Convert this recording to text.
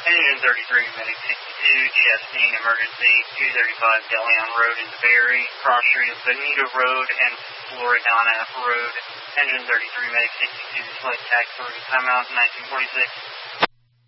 Engine 33, Medic 62, GSD, emergency, 235 De Leon Road in Barry, cross street of Bonita Road and Floridana Road. Engine 33, Medic 62, flight tag 3, timeout 1946.